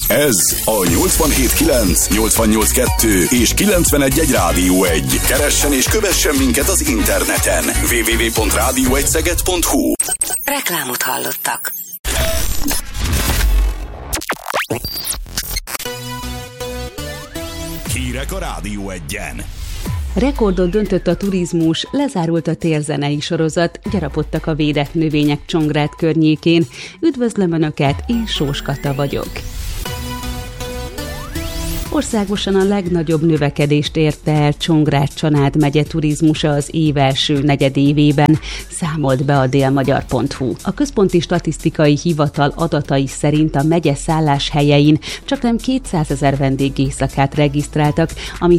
Ez a 87.9, 88.2 és 91.1 Rádió 1. Keressen és kövessen minket az interneten. www.radio1szeged.hu. Reklámot hallottak. Hírek a Rádió 1-en. Rekordot döntött a turizmus, lezárult a térzenei sorozat, gyarapodtak a védett növények Csongrád környékén. Üdvözlöm Önöket, én Sós Kata vagyok. Országosan a legnagyobb növekedést érte el Csongrád-Csanád megye turizmusa az év első negyedévében, számolt be a délmagyar.hu. A Központi Statisztikai Hivatal adatai szerint a megye szálláshelyein csaknem 200 000 vendégéjszakát regisztráltak, ami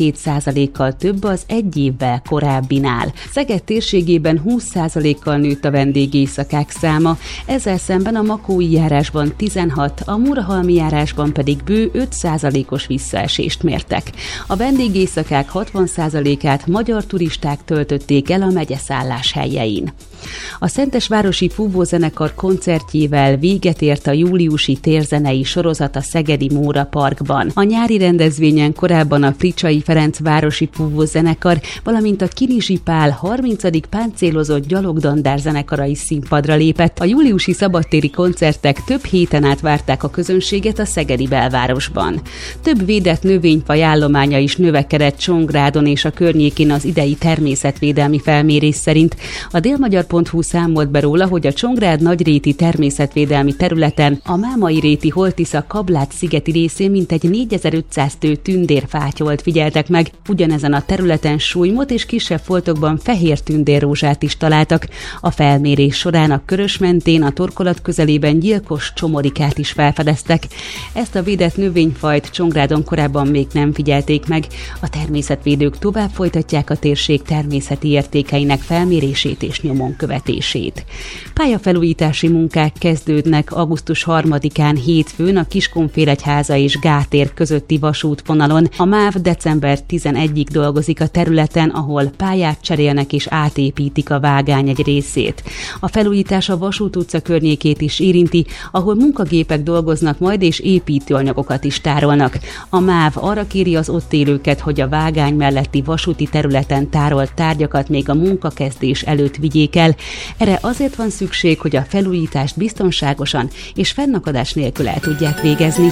12%-kal több az egy évvel korábbinál. Szeged térségében 20%-kal nőtt a vendégéjszakák száma, ezzel szemben a Makói járásban 16, a Murahalmi járásban pedig bő 5%-os visszaesést mértek. A vendégéjszakák 60%-át magyar turisták töltötték el a megye szálláshelyein. A Szentesvárosi Fúvózenekar koncertjével véget ért a júliusi térzenei sorozat a szegedi Móra Parkban. A nyári rendezvényen korábban a Fricsai Ferenc Városi Fúvózenekar, valamint a Kinizsi Pál 30. páncélozott gyalogdandár zenekara is színpadra lépett. A júliusi szabadtéri koncertek több héten át várták a közönséget a szegedi belvárosban. Több védett növényfaj állománya is növekedett Csongrádon és a környékén az idei természetvédelmi felmérés szerint. A délmagyar.hu számolt be róla, hogy a Csongrád nagyréti természetvédelmi területen a Mámai-réti Holtisza Kablát-szigeti részén mintegy 4500 tő tündérfátyolt figyeltek meg. Ugyanezen a területen súlymot és kisebb foltokban fehér tündérrózsát is találtak. A felmérés során a Körös mentén, a torkolat közelében gyilkos csomorikát is felfedeztek. Ezt a védett növényfajt Csongrádon korábban még nem figyelték meg. A természetvédők tovább folytatják a térség természeti értékeinek felmérését és nyomon követését. Pályafelújítási munkák kezdődnek augusztus 3-án hétfőn a Kiskunfélegyháza és Gátér közötti vasútvonalon. A MÁV december 11-ig dolgozik a területen, ahol pályát cserélnek és átépítik a vágány egy részét. A felújítás a Vasút utca környékét is érinti, ahol munkagépek dolgoznak majd és építőanyagokat is tárolnak. A MÁV arra kéri az ott élőket, hogy a vágány melletti vasúti területen tárolt tárgyakat még a munkakezdés előtt vigyék el. Erre azért van szükség, hogy a felújítást biztonságosan és fennakadás nélkül el tudják végezni.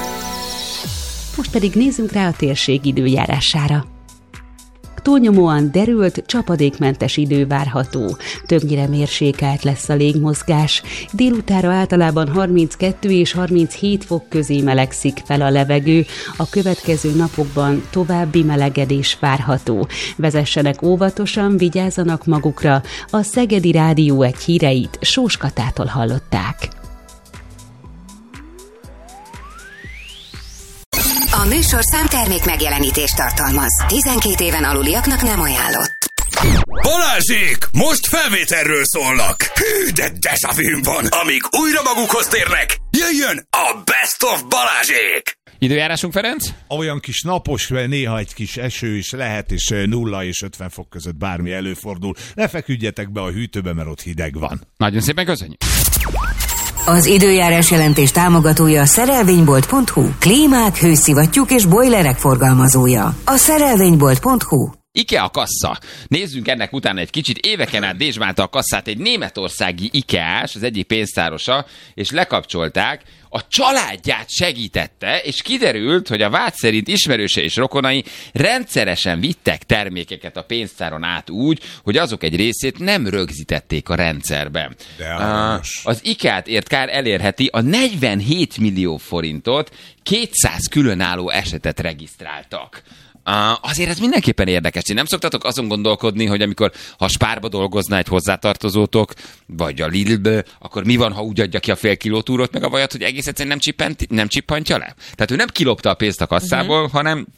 Most pedig nézzünk rá a térség időjárására. Túlnyomóan derült, csapadékmentes idő várható. Többnyire mérsékelt lesz a légmozgás. Délutánra általában 32 és 37 fok közé melegszik fel a levegő. A következő napokban további melegedés várható. Vezessenek óvatosan, vigyázzanak magukra. A Szegedi Rádió 1 híreit Sós Katától hallották. A műsorszám termék megjelenítést tartalmaz. 12 éven aluliaknak nem ajánlott. Balázsék! Most felvételről szólnak! Hű, de déjà vu van! Amíg újra magukhoz térnek, jöjjön a Best of Balázsék! Időjárásunk, Ferenc? Olyan kis napos, néha egy kis eső is lehet, és 0 és 50 fok között bármi előfordul. Ne feküdjetek be a hűtőbe, mert ott hideg van. Nagyon szépen köszönjük! Az időjárás jelentés támogatója a szerelvénybolt.hu, klímák, hőszivattyúk és bojlerek forgalmazója. A szerelvénybolt.hu. IKEA kassa. Nézzünk ennek utána egy kicsit. Éveken át dézsmálta a kasszát egy németországi IKEA-s, az egyik pénztárosa, és lekapcsolták. A családját segítette, és kiderült, hogy a vád szerint ismerőse és rokonai rendszeresen vittek termékeket a pénztáron át úgy, hogy azok egy részét nem rögzítették a rendszerben. Az IKEA-t ért kár elérheti a 47 millió forintot, 200 különálló esetet regisztráltak. Azért ez mindenképpen érdekes. Én nem szoktatok azon gondolkodni, hogy amikor ha Spárba dolgozna egy hozzátartozótok, vagy a Lidlbe, akkor mi van, ha úgy adja ki a fél kiló túrót, meg a vajat, hogy egész egyszerűen nem csippantja le? Tehát ő nem kilopta a pénzt a kasszából, hanem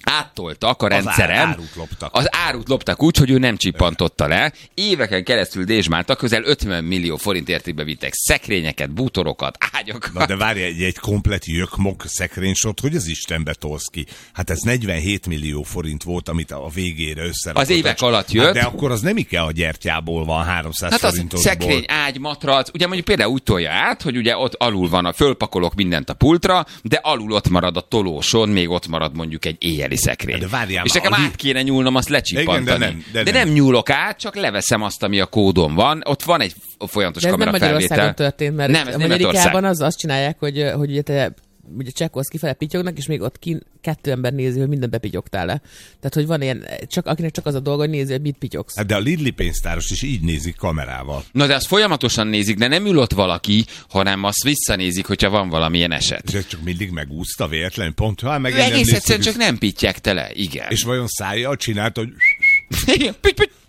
áttoltak a rendszeren. Az árut loptak úgy, hogy ő nem csippantotta le. Éveken keresztül dézsmáltak, közel 50 millió forint értékbe vittek szekrényeket, bútorokat, ágyakat. Na de várj, egy komplett jökmok szekrénysort, hogy az Istenbe tolsz ki? Hát ez 47 millió forint volt, amit a végére összerakott. Az évek alatt jött. Hát de akkor az nem IKEA gyertyából van 300 hát forintosból. Az szekrény, ágy, matrac, ugye mondjuk például úgy tolja át, hogy ugye ott alul van, fölpakolok mindent a pultra, de alul ott marad a tolóson, még ott marad mondjuk egy éjjeli szekrény. De várjál, és nekem át kéne nyúlnom, azt lecsippantani. De nem nyúlok át, csak leveszem azt, ami a kódon van. Ott van egy folyamatos kamerafelvétel. Ez nem Magyarországon történt, mert nem, Amerikában azt csinálják, hogy ugye te ugye csekkolsz kifele pityognak, és még ott kettő ember nézi, hogy mindent bepityogtál le. Tehát, hogy van ilyen, akinek csak az a dolga, hogy nézi, hogy mit pityogsz. Hát de a Lidli pénztáros is így nézik kamerával. Na de azt folyamatosan nézik, de nem ül ott valaki, hanem azt visszanézik, hogyha van valamilyen eset. És ez csak mindig megúszta véletlen, pont ha meg egész egyszerűen csak nem pittyegte le, igen. És vajon szájjal csinált, hogy... Igen,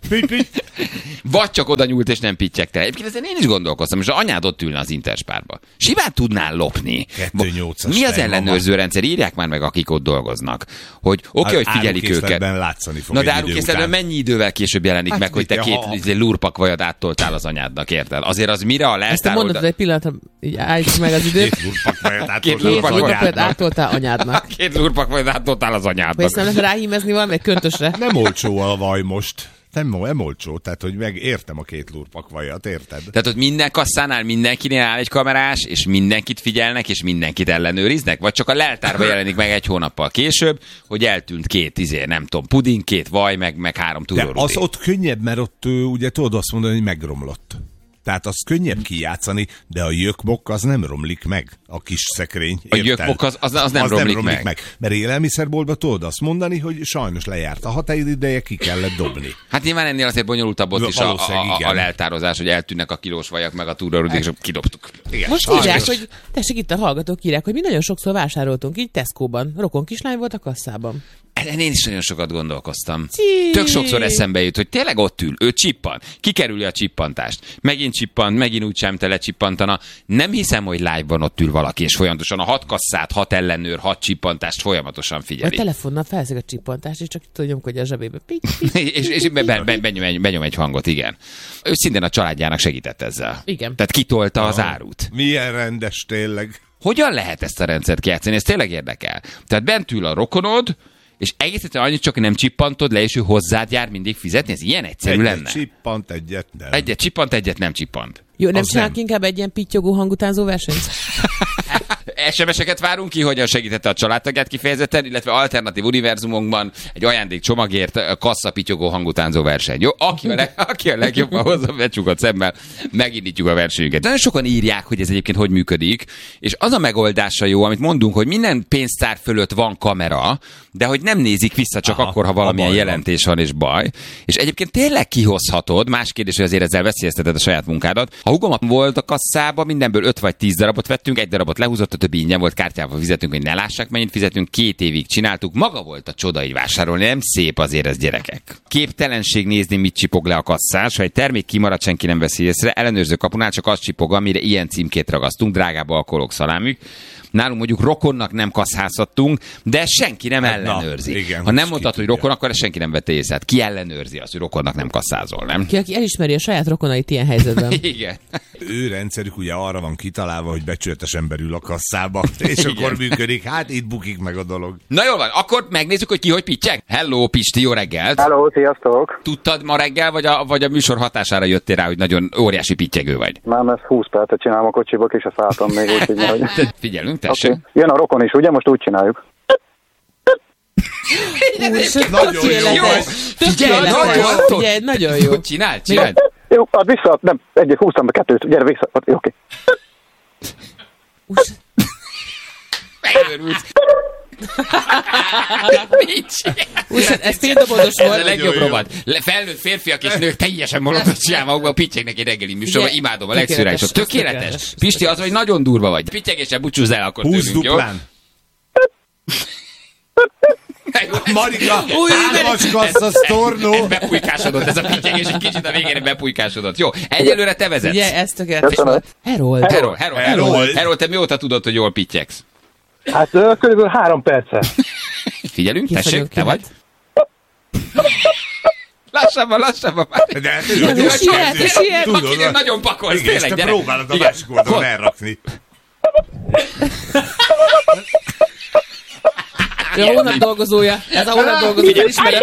vagy csak oda nyúlt és nem pittyegte. Egyébként ezen én is gondolkoztam, és az anyád ott ülne az Interspárba. Simán tudnál lopni. 2.8-as mi az ellenőrző rendszer? Írják már meg, akik ott dolgoznak. Hogy oké, hogy figyelik őket. Látszani fog. Na de árukészletben mennyi idővel később jelenik meg, hogy te két lurpak vajat áttoltál az anyádnak, érted? Azért az mire a leltár... Ezt te mondod, egy pillanatra, így állj meg az időt. Két lurpak vajat áttoltál anyádnak. Két lurpak vajat áttoltál az anyádnak. Hogy ezt nem lehet ráhímezni valamelyik köntösre. Nem olcsó a vaj most. Nem olcsó, tehát hogy megértem a két lurpak vajat, érted? Tehát ott minden kasszánál mindenkinél áll egy kamerás, és mindenkit figyelnek, és mindenkit ellenőriznek? Vagy csak a leltárba jelenik meg egy hónappal később, hogy eltűnt két nem tudom, puding, két vaj, meg 3 túrórudi. De az ott könnyebb, mert ott ugye tudod azt mondani, hogy megromlott. Tehát az könnyebb kijátszani, de a jökmok az nem romlik meg, a kis szekrény. A jökmok az nem romlik meg. Mert élelmiszerboltban tudod azt mondani, hogy sajnos lejárt a határideje, ki kellett dobni. Hát nyilván ennél azért bonyolultabb ott is a leltározás, hogy eltűnnek a kilós vajak, meg a túrórudik, és kidobtuk. Igen. Most írják, hogy tessék, itt a hallgatók írják, hogy mi nagyon sokszor vásároltunk így Tesco-ban. Rokon kislány volt a kasszában. Én is nagyon sokat gondolkoztam. Tök sokszor eszembe jut, hogy tényleg ott ül, ő csippan, kikerüli a csippantást. Megint csippant, megint úgy sem te lecsippantana. Nem hiszem, hogy live-ban ott ül valaki, és folyamatosan a 6 kasszát, 6 ellenőr, 6 csippantást folyamatosan figyeli. A telefonnal felszeg a csippantást, és csak tudja nyomkodja a zsebébe. és benyom egy hangot, igen. Ő szintén a családjának segített ezzel. Igen. Tehát kitolta az árut. Milyen rendes tényleg. Hogyan lehet ezt a rendszert kijátszani? Ez tényleg érdekel. Tehát bent ül a rokonod, és egész egyszerűen annyit csak nem csippantod le, és ő hozzád jár mindig fizetni? Ez ilyen egyszerű lenne? Csippant, egyet nem. Egyet csippant, egyet nem csippant. Jó, nem csinálunk inkább egy ilyen pittyogó hangutánzó versenyt? SMS-eket várunk ki, hogyan segítette a családtagját kifejezetten, illetve alternatív univerzumunkban egy ajándékcsomagért kassa pittyogó hangutánzó verseny. Jó, aki a legjobban hozza becsukott szemmel, megindítjuk a versenyünket. Nagyon sokan írják, hogy ez egyébként hogy működik, és az a megoldása jó, amit mondunk, hogy minden pénztár fölött van kamera, de hogy nem nézik vissza csak akkor, ha valamilyen jelentés van és baj. És egyébként tényleg kihozhatod, más kérdés, hogy azért ezzel veszélyezteted a saját munkádat. Ha hugom volt a kasszában, mindenből 5 vagy 10 darabot vettünk, egy darabot lehúzott, a többi ingyen volt, kártyával fizetünk, hogy ne lássák, mennyit fizetünk, 2 évig csináltuk, maga volt a csoda így vásárolni, nem szép azért ez, gyerekek. Képtelenség nézni, mit csipog le a kasszás, ha egy termék kimarad, senki nem veszi észre, ellenőrző kapunál csak azt csipog, amire ilyen címkét ragasztunk, drágább alkoholok, szalámik. Nálunk mondjuk rokonnak nem kasszázhattunk, de senki nem ellenőrzi. Igen, ha nem mondtad, hogy rokon, akkor ezt senki nem vette észre. Hát ki ellenőrzi azt, hogy rokonnak nem kasszázol, nem? Ki, aki elismeri a saját rokonait ilyen helyzetben. Igen. Ő rendszerük ugye arra van kitalálva, hogy becsületesen belül a kasszába, és akkor működik. Hát itt bukik meg a dolog. Na jól van, akkor megnézzük, hogy ki hogy pittyeg. Hello, Pisti, jó reggelt! Hello, sziasztok! Tudtad ma reggel, vagy a műsor hatására jöttél rá, hogy nagyon óriási pittyegő vagy? Már ezt 20 percet csinálom a kocsiba, és a szálltam még úgy, hogy... Figyelünk, tessék. Okay. Jön a rokon is, ugye? Most úgy csináljuk. Nagyon jó! Figyelj, nagyon jó. Csináld! Jó, add vissza, nem, egyet húztam be, 2, gyere vissza, oké. Megőrült. Ez féldobodos volt. Ez a legjobb rovat. Felnőtt férfiak és nők teljesen molottot csinál magukban, pittyegnek egy reggeli műsorban, imádom a legszürálisabb. Tökéletes. Pisti, az, hogy nagyon durva vagy. Pittyegéssel búcsúzz el akkor tőlünk, jó? 20 duplán. Marika, 3-as kassza sztornó. Ez bepulykásodott, ez a pittyegés egy kicsit a végére bepulykásodott. Jó, egyelőre te vezetsz. Ugye, ez tökéletes volt. Herold, te mióta tudod, hogy jól pittyegsz? Hát körülbelül 3 perce. Figyelünk, tessék, vagyunk, te vagy. Lassabban. De Akinél nagyon pakolsz, igen, tényleg, te gyere. próbálod a Igen. másik oldalon elrakni. A hónap dolgozója. Ez a hónap dolgozó, felismerem.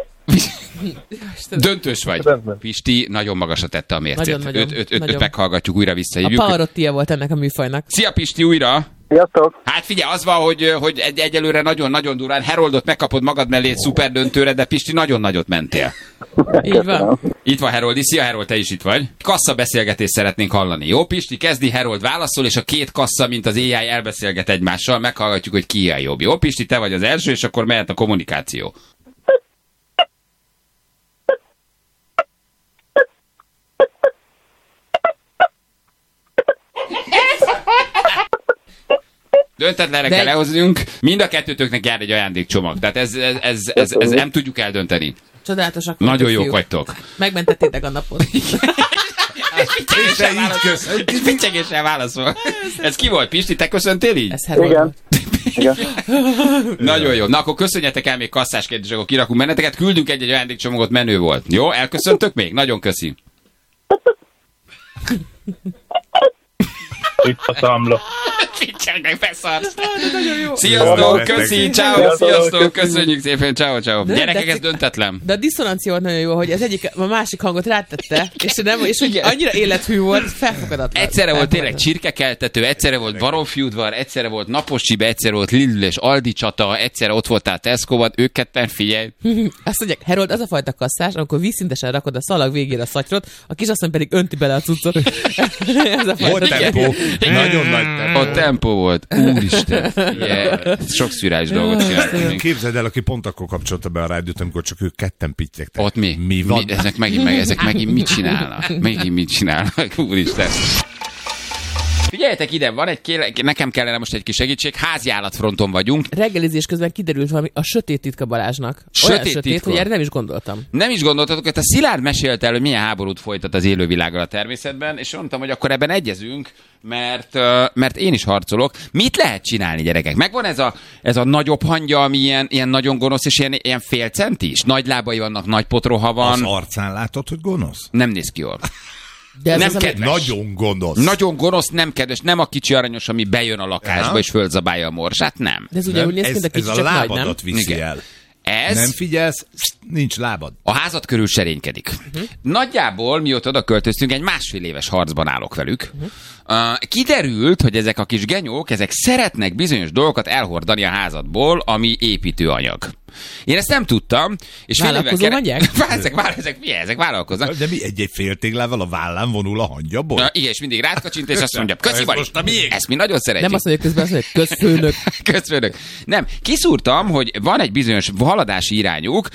Döntős vagy. Rendben. Pisti nagyon magasra tette a mércét. Nagyon, Őt nagyon. meghallgatjuk, újra A visszahívjuk. Pavarottia volt ennek a műfajnak. Szia Pisti, újra! Sziasztok! Hát figyelj, az van, hogy egyelőre nagyon-nagyon durván. Heroldot megkapod magad mellé egy szuper döntőre, de Pisti nagyon nagyot mentél. Így van. Itt van Heroldi. Szia Herold, te is itt vagy. Kassa beszélgetést szeretnénk hallani. Jó, Pisti, kezdi, Herold válaszol, és a két kassa, mint az AI elbeszélget egymással, meghallgatjuk, hogy ki a jobb. Jó, Pisti, te vagy az első, és akkor mehet a kommunikáció. Döntetlenre kell lehoznunk. Mind a kettőtöknek jár egy ajándékcsomag. Tehát ez nem tudjuk eldönteni. Csodálatosak. Nagyon fiúk. jók vagytok. Megmentettétek a napot. És picsegéssel válaszol. Ez ki volt, Pisti? Te köszöntél így? Ez Herold. Igen. Igen. Nagyon jó. Na akkor köszönjetek el még kasszás kérdés, akkor kirakunk benneteket. Küldünk egy ajándékcsomagot, menő volt. Jó, elköszöntök még? Nagyon köszi. Itt a számla. Picsegnek, beszarsz. Sziasztok, köszi, ciao, sziasztok, köszönjük szépen, ciao. Gyerekek, ez döntetlen. De a diszonancia volt nagyon jó, hogy az egyik, a másik hangot rátette, és hogy annyira élethű volt, felfogadatlan. Egyszerre volt tényleg csirkekeltető, egyszerre volt baromfiudvar, egyszerre volt Naposcsibe, egyszerre volt Lidl és Aldi csata, egyszerre ott voltál Tesco-ban, ők ketten, figyelj. Azt mondják, Herold, az a fajta kasszás, amikor vízszintesen rakod a szalag végére a szatyrót, a kisasszony pedig önti bele a cuccot. Ez a Volt fajta. tempó. Nagyon nagy tempó. A tempó volt. Úristen. Yeah. Sok szürális dolgot csináltunk. Képzeld el, aki pont akkor kapcsolta be a rádiót, amikor csak ők ketten pittyegtek. Ott mi? Mi van? Ezek megint mit csinálnak? Megint mit csinálnak? Úristen. Figyeljetek ide, van nekem kellene most egy kis segítség, háziállatfronton vagyunk. Reggelizés közben kiderült valami a sötét titka Balázsnak. Olyan Sötét sötét, titka? hogy erre nem is gondoltam. Nem is gondoltatok, hogy a Szilárd mesélte el, hogy milyen háborút folytat az élővilággal a természetben, és mondtam, hogy akkor ebben egyezünk, mert én is harcolok. Mit lehet csinálni, gyerekek? Megvan ez a nagyobb hangya, ami ilyen nagyon gonosz, és ilyen fél centis? Nagy lábai vannak, nagy potroha van. Az arcán látod, hogy gonosz? Nem néz ki jól. De ez Nem az, ami- kedves. Nagyon gonosz. Nagyon gonosz, nem kedves, nem a kicsi aranyos, ami bejön a lakásba Ja. és fölzabálja a morsát, nem. De ez ugye úgy néz ki, mint a kicsi, ez a csak nagy, nem? lábadat viszi Igen. el. Ez Nem figyelsz, nincs lábad. a házad körül serénykedik. Nagyjából, mióta oda költöztünk, egy 1,5 éves harcban állok velük. Kiderült, hogy ezek a kis genyók, ezek szeretnek bizonyos dolgokat elhordani a házadból, ami építőanyag. Én ezt nem tudtam. És fél éven Vállalkozó mondják? ezek vállalkoznak. De mi egy féltéglával a vállán vonul a hangyaból? Na, igen, és mindig rákacsint, és azt mondja, köszi Ez vagy, most a miénk. ezt mi nagyon szeretjük. Nem azt mondja közben, azt mondja, közfőnök. Közfőnök. Nem, kiszúrtam, hogy van egy bizonyos haladási irányuk,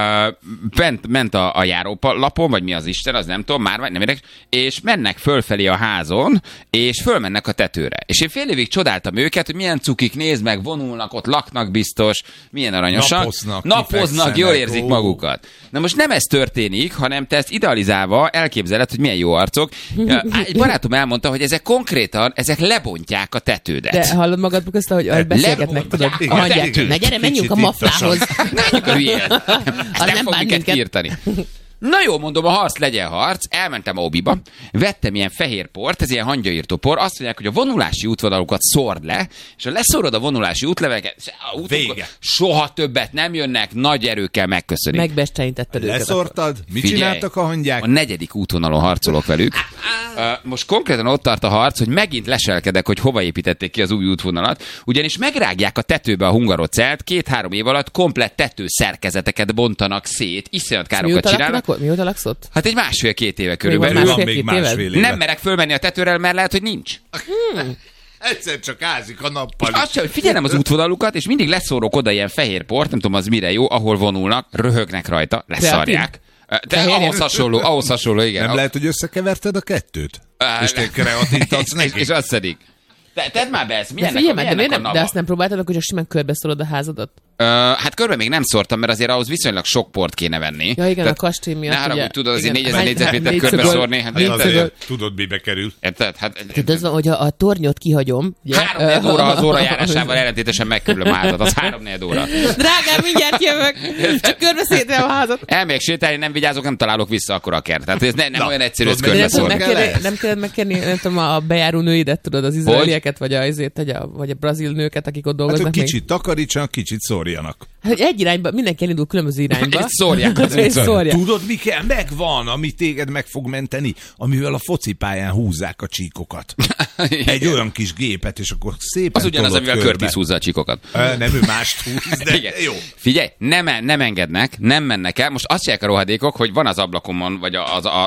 ment a járólapon, vagy mi az Isten, az nem tudom, már nem érdekes, és mennek fölfelé a házon, és fölmennek a tetőre. És én fél évig csodáltam őket, hogy milyen cukik, nézd meg, vonulnak, ott laknak biztos, milyen aranyosak. Napoznak, jól érzik magukat. Na most nem ez történik, hanem te ezt idealizálva elképzeled, hogy milyen jó arcok. Egy barátom elmondta, hogy ezek konkrétan, ezek lebontják a tetődet. De hallod magad közben, hogy beszélgetnek, tudod? Igen, Mondják, igen. na gyere, menjünk a Kicsit maflához. Menjünk a hülyén. Ezt Az nem nem fog bánt minket minket. kiirtani. Na jó, mondom, a harc legyen harc. Elmentem a Obiba, vettem ilyen fehér port, ez ilyen hangyaírtó por. Azt mondják, hogy a vonulási útvonalukat szórd le, és ha leszórod a vonulási útleveleket, Vége. soha többet nem jönnek, nagy erőkkel megköszönik. Megbestenítetted őket. Leszortad? Mit Figyelj, csináltak a hangyák? A 4. útvonalon harcolok velük. Most konkrétan ott tart a harc, hogy megint leselkedek, hogy hova építették ki az új útvonalat, ugyanis megrágják a tetőbe a hungarocelt, 2-3 év alatt komplett tetőszerkezeteket bontanak szét, iszonyat károkat csinálnak. Mióta laksz ott? Hát egy 1,5-2 éve van körülbelül. másfél- Van még két másfél éved? éve. Nem merek fölmenni a tetőre, mert lehet, hogy nincs. Egyszer csak ázik a nappal. És azt sem, hogy figyelem az útvonalukat, és mindig leszórok oda ilyen fehér port, nem tudom az mire jó, ahol vonulnak, röhögnek rajta, leszarják. De ahhoz hasonló, igen. Nem lehet, hogy összekeverted a kettőt? És te kreatínt adsz neki? És azt szedik. Tedd már be ezt, De milyennek figyelj a meg, de, miért nava? nem, de azt nem próbáltad, hogy csak simán körbeszorod a házadat? Hát körbe még nem szórtam, mert azért ahhoz viszonylag sok port kéne venni. Ja, igen, a kastély miatt. Ne haragudj, tudod, azért igen, 4000 négyzetméter körbe szórni. Hát tudod, mibe kerül. Érted? Hát, tudod, az van, hogy a tornyot kihagyom. 3-4 óra az órajárásával ellentétesen megkerülöm a házat. Az 3-4 óra. Drágám, mindjárt jövök. Csak körbe szétrem a házat. Elmegyek sétálni, nem vigyázok, nem találok vissza akkor a kert. Tehát ez nem olyan egyszerű, ezt körbe szórni. Nem kellett megkérni, nem tudom, a bejáró nőidet, tudod, az izraelieket, vagy a brazil nőket, akik ott dolgoznak. Hát, kicsit takarítsanak, kicsit szórjanak. Hát, hogy egy irányba, mindenki elindul különböző irányba. Szórják. Tudod, mi kell? Megvan, ami téged meg fog menteni, amivel a focipályán húzzák a csíkokat. Egy olyan kis gépet, és akkor szépen az ugyanaz, amivel Curtis húzza a csíkokat. Nem, ő mást húz, de igen. Jó. Figyelj, nem engednek, nem mennek el. Most azt mondják a rohadékok, hogy van az ablakomon, vagy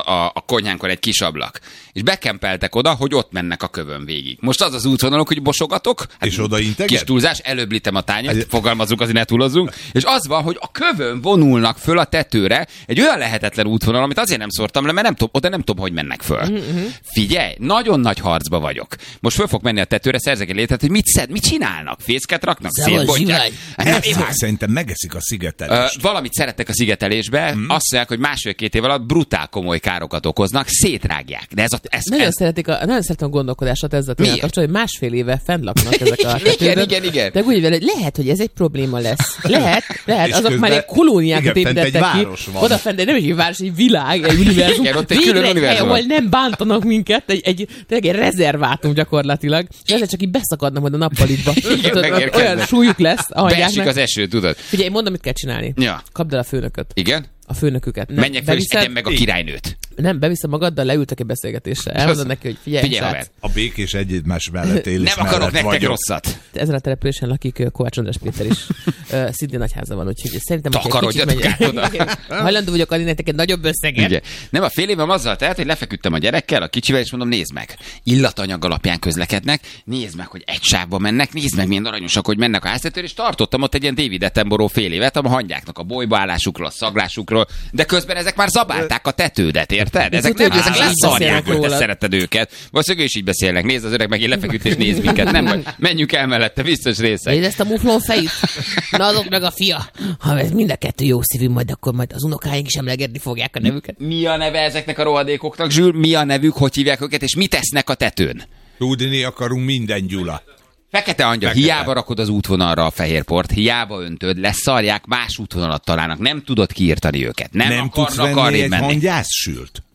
a konyhánkon egy kis ablak. És bekempeltek oda, hogy ott mennek a kövön végig. Most az az útvonaluk, hogy bosogatok. Hát és oda integet? Kis túlzás, előbb litem a tányért, fogalmazunk, azért ne túlozzunk. És az van, hogy a kövön vonulnak föl a tetőre egy olyan lehetetlen útvonal, amit azért nem szórtam le, mert oda nem tudom, hogy mennek föl. Figyelj, nagyon nagy harcba vagyok. Most föl fog menni a tetőre, szerzek egy létet, hogy mit csinálnak? Fészket raknak? Szétbontják? Szerintem megeszik a szigetelést. Valamit szeretnek a szigetelésbe, azt mondják, hogy 1,5-2 év alatt brutál komoly károkat okoznak, szétrágják. De nagyon szeretem a gondolkodását ezzel kapcsolatban, hogy másfél éve fenn laknak ezek a tetőben. Igen. De úgy vele, lehet, hogy ez egy probléma lesz. Lehet, azok már egy kolóniákat építettek ki. Oda fent, de nem egy város, egy világ, egy univerzum. Végre egy hely, ahol nem bántanak minket, egy rezervátum gyakorlatilag. És ezzel csak így beszakadnak majd a nappalitba. Olyan súlyuk lesz a hangyáknak. Beesik az eső, tudod. Figyelj, mondom, mit kell csinálni. Ja. Kapd el a főnököt. Igen? A főnöküket. Menjek fel, és egyen meg a királynőt. Nem, beviszem magaddal, leültek egy beszélgetésre. Elmondod neki, hogy figyelj haver. A békés egymás mellett élés nem akarok nektek vagyok. rosszat. Ezen a településen lakik Kovács András Péter is. Szintén nagyháza van, úgyhogy szerintem... Takarodjatok át oda. Hajlandó vagyok adni nektek egy nagyobb összeget. Ugye. Nem, a fél évem azzal telt, hogy lefeküdtem a gyerekkel, a kicsivel, és mondom, nézd meg. Illatanyag alapján közlekednek, nézd meg, hogy egy sávba mennek, nézd meg, milyen aranyosak, hogy mennek a háztetőre, és tartottam ott egy ilyen David Attenborough fél évet, a hangyáknak a bolyba állásukról, a szaglásukról, de közben ezek már zabálták a tetődet, érted? Ezek leszarják, hogy te szereted őket. Valószínűleg is így beszélnek. Nézd az öreg meg, én lefeküdt és nézd minket. Nem vagy. Menjünk el mellette, biztos részek. Nézd ezt a muflon fejét. Na azok meg a fia. Ha ez mind a kettő jó szívű, majd az unokáink is emlegetni fogják a nevüket. Mi a neve ezeknek a rohadékoknak, Zsül? Mi a nevük, hogy hívják őket, és mit tesznek a tetőn? Tudni akarunk minden, Gyula. Fekete angyal, hiába rakod az útvonalra a fehérport, hiába öntöd, leszarják, más útvonalat találnak, nem tudod kiírtani őket. Nem tudsz venni egy hangyászsült?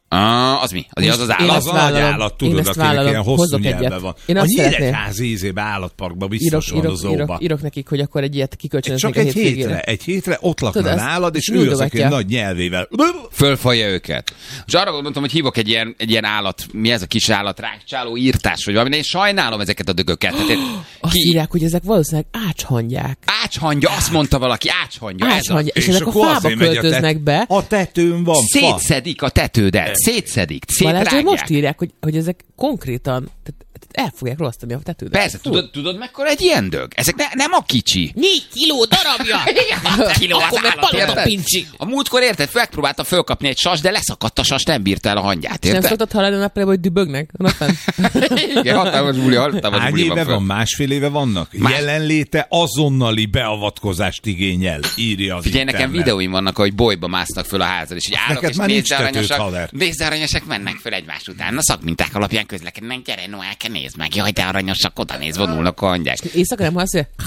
Az mi? Az állat? Az a nagy állat, tudod, akinek ilyen hosszú nyelve van. A Nyíregyházi ízébe állatparkban biztos van az óba. Írok nekik, hogy akkor egy ilyet kikölcsönöznek csak egy hétre ott lakna az állat, és ő az, aki nagy nyelvével fölfalja őket. És arra gondoltam, hogy hívok egy ilyen állat, mi ez a kis állat, rákcsáló írtás, vagy valami, de én sajnálom ezeket a dögöket. Azt írják, hogy ezek valószínűleg ácshangyak. Ácshangya, azt mondta valaki, ácshangya. És ezek a fába költöznek be. A tetőn van fa. Szétszedik a tetődet. Szétszedik, szétrágják. Most írják, hogy ezek konkrétan el fogják rossztani a tetődet. Persze, tudod mekkora egy ilyen dög? Ezek nem a kicsi. 4 kiló darabja! 6 kiló az állat, pincsi. A múltkor érted, megpróbálta fölkapni egy sas, de leszakadt a sas, nem bírta el a hangyát, érted? Nem szoktad hallani a nappalában, hogy dübögnek? Igen, hatalmas buli van. Hány éve van? Másfél éve vannak? Jelenléte azonnali beavatkozást igényel, írja az Figyelj, internet. nekem videóim vannak, hogy bolyba másznak föl a házad, és így állok, és nézd mennek föl egymás után. Na szakminták alapján közlekednek, gyere Noelke, nézd meg, jaj, de aranyosak, oda néz, vonulnak a hangyák. Éjszaka nem hallasz, hogy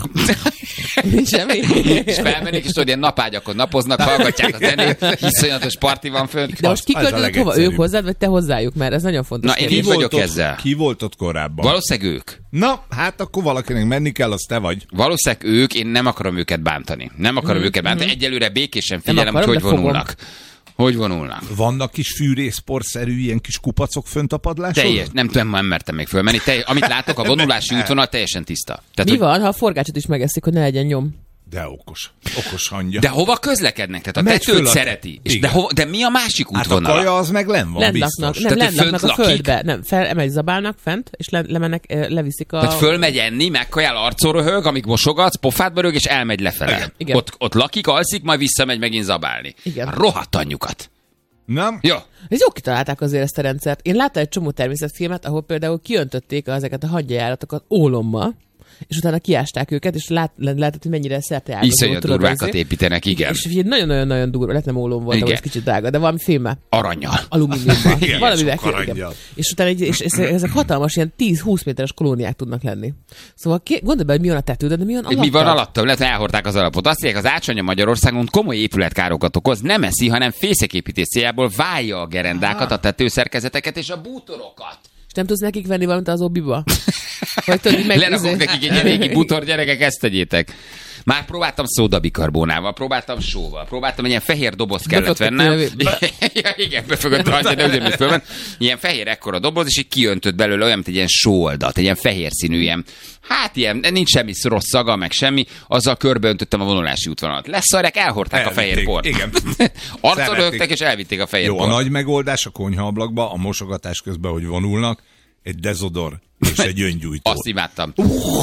nincs semmi. És felmennék, és tudod, ilyen napágyakon napoznak, hallgatják a zenét, iszonyatos parti van fönt. De most kiköltözött hova? Ők hozzád, vagy te hozzájuk? Mert ez nagyon fontos. Na, én így vagyok ezzel. Ki volt ott korábban? Valószínűleg ők. Na, hát akkor valakinek menni kell, az te vagy. Valószínűleg ők, én nem akarom őket bántani. Nem akarom őket bántani. Egyelőre békésen figyelem, hogy vonulnak. Hogy vonulnak? Vannak kis fűrészporszerű ilyen kis kupacok fönt a padláson? Teljes, nem tudom, nem mertem még fölmenni. Amit látok, a vonulási útvonal teljesen tiszta. Tehát, mi van, ha a forgácsot is megeszik, hogy ne legyen nyom? De okos hangja. De hova közlekednek? Tehát a tetőt szereti. És de mi a másik útvonal? Hát a kaja az meg lenn van, biztos. Nem laknak a földbe. Nem, emegy zabálnak fent, és lemennek, leviszik a... Tehát fölmegy enni, megkajál, arcon röhög, amíg mosogatsz, pofádba rög, és elmegy lefele. Igen. Ott lakik, alszik, majd visszamegy megint zabálni. Igen. Rohadt anyjukat. Nem? Jó. Ez jó kitalálták azért ezt a rendszert. Én láttam egy csomó természetfilmet, ahol például kiöntötték ezeket a hangyajáratokat ólommal, és utána kiásták őket, és lehetett, hogy mennyire szerteágazó. Iszonyat durvákat építenek, igen. És nagyon-nagyon durva, lehet nem ólom volt, ez kicsit drága, de valami fémmel. Aranyjal. Alumíniumban. Valamivel. És utána és ezek hatalmas, ilyen 10-20 méteres kolóniák tudnak lenni. Szóval gondolj be, hogy mi van a tetődön, de mi van alatta? Mi van alatta? Lehet, elhordták az alapot. Azt mondják, az átsonya Magyarországon komoly épületkárokat okoz, nem eszi, hanem fészeképítés céljából válja a gerendákat, a tetőszerkezeteket és a bútorokat. És nem tudsz nekik venni valamit az obiba? Vagy tudod, lerakok nekik egy régi bútor, gyerekek, ezt tegyétek. Már próbáltam szódabikarbónával, próbáltam sóval, próbáltam, egy ilyen fehér doboz kellett vennem. Ja, igen, befögött rajta, de ugyanúgy fölment. Ilyen fehér ekkora doboz, és így kiöntött belőle olyan, mint egy ilyen sóoldat, egy ilyen fehér színű, ilyen, hát ilyen, nincs semmi rossz szaga, meg semmi, azzal körbeöntöttem a vonulási útvonalat. Leszarják, elhordták a fehér port. Igen. Arcon rögtek, és elvitték a fehér port. Jó, a nagy megoldás a konyhaablakba, a mosogatás közben, hogy vonulnak, egy dezodor és egy öngyújtó. Azt imádtam.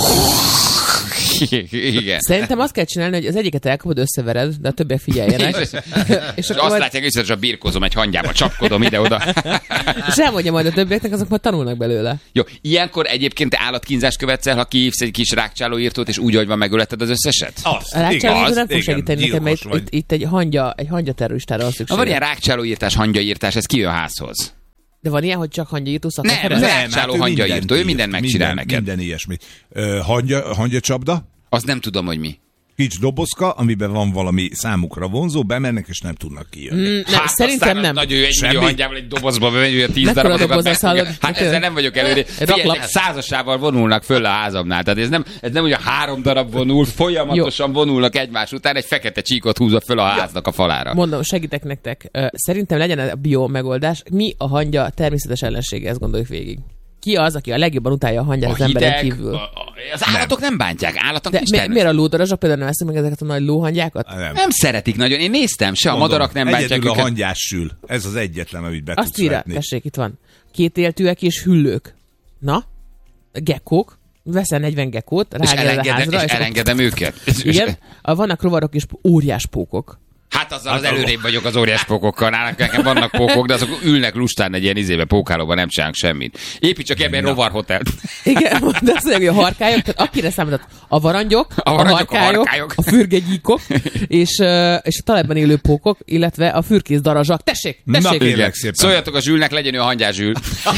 Igen. Szerintem azt kell csinálni, hogy az egyiket elkapod, összevered, de a többiek figyeljenek. és azt látják, hogy a birkózom egy hangyába, csapkodom ide-oda. És elmondja majd a többieknek, azok majd tanulnak belőle. Jó, ilyenkor egyébként állatkínzást követsz el, ha kihívsz egy kis rákcsálóírtót, és úgy, hogy van, megöleted az összeset? A rákcsálóírtó nem fog segíteni nekem, mert itt egy hangya terroristára van szükség. Ha van ilyen rákcsálóírtás, hangyaírtás, ez kijön házhoz. De van ilyen, hogy csak hangyaírtó szakember? Nem, rákcsáló hangyaírtó, ő mindent megcsinál neked. Minden ilyesmi. Hangyacsapda? Azt nem tudom, hogy mi. Kis dobozka, amiben van valami számukra vonzó, bemennek és nem tudnak kijönni. Hát szerintem nem. Nagy ő 1 millió hangyával egy dobozba bemegy, hogy 10 darabokat. Hát ezzel nem vagyok előre. Százasával vonulnak föl a házamnál. Tehát ez nem ugye 3 darab vonul, folyamatosan vonulnak egymás után, egy fekete csíkot húzza föl a háznak a falára. Mondom, segítek nektek. Szerintem legyen a bio megoldás. Mi a hangya természetes ellensége, ezt gondoljuk végig. Ki az, aki a legjobban utálja a hangyát az emberen kívül? Az állatok nem bántják. Állatok de miért a lódarazsok például nem eszünk meg ezeket a nagy lóhangyákat? Nem szeretik nagyon. Én néztem, se a madarak nem bántják őket. Egyedül a hangyás sül. Ez az egyetlen, amit be tudsz vetni. Tessék, itt van. Kétéltűek és hüllők. Na? Gekkók. Veszel 40 gekkót, ráged a házra. És elengedem őket. Igen. Vannak rovarok és óriás pókok. Hát azzal az előrébb vagyok az óriás pókokkal. Nekem vannak pókok, de azok ülnek lustán egy ilyen izébe, pókálóban, nem csinálnak semmit. Építs csak ebben rovarhotelt. Igen, de azt mondja, hogy a harkályok, tehát akire számított a varangyok, a harkályok, a fürgegyíkok, és a talajban élő pókok, illetve a fürkész darazsak. Tessék! Szóljatok a Zsülnek, legyen ő a hangyás Zsül.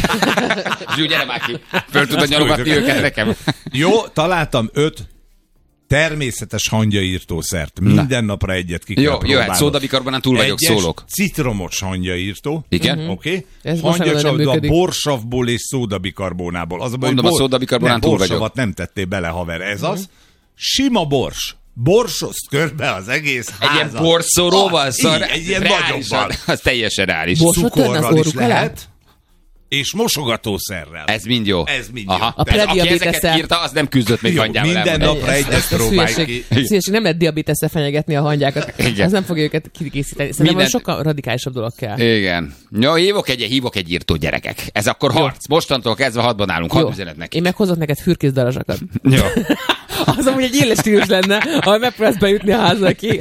Zsül, gyere már ki. Föl tudod nyalogatni őket nekem. Jó, találtam 5 természetes hangyaírtószert. Minden napra egyet ki kell próbálnod. Jó, hát szódabikarbonán túl vagyok, szólok. Citromos hangyaírtó. Igen. Oké. Hangyacsapda borsavból és szódabikarbónából. Mondom, a szódabikarbonán túl vagyok. Borsavat nem tettél bele, haver. Ez az. Sima bors. Borsoszt körbe az egész házat. Egy ilyen porszóróval szar. Egy ilyen nagyobban. Az teljesen reális. Cukorral is lehet. És mosogatószerrel. Ez mind jó. Ez mind jó. A prediabétesszel. Aki ezeket írta, az nem küzdött még hangyával. Minden napra egyet próbálj ki. Szíveség, nem lehet diabétesszel fenyegetni a hangyákat. Ez nem fogja őket kikészíteni. Szerintem sokkal radikálisabb dolog kell. Igen. Jó, hívok egy írtó, gyerekek. Ez akkor harc. Mostantól kezdve hadban állunk. Hadd üzenet neki. Én meghozok neked fürkész darazsakat. Jó. Az amúgy egy éles stílus lenne, ha megpróbálsz bejutni a házra ki.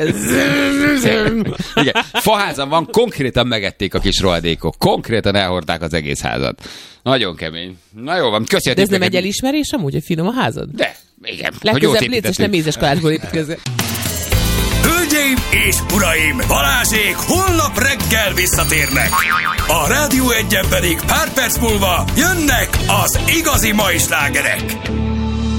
Igen. Faházam van, konkrétan megették a kis rohadékok. Konkrétan elhordták az egész házat. Nagyon kemény. Na jó van, köszönjük. De ez nem egy elismerés amúgy, hogy finom a házad? De, igen. Legközelebb létszés nem mézes kalácsból építkezni. Hölgyeim és uraim, Balázsék holnap reggel visszatérnek. A Rádió 1-en pedig pár perc múlva jönnek az igazi mai slágerek.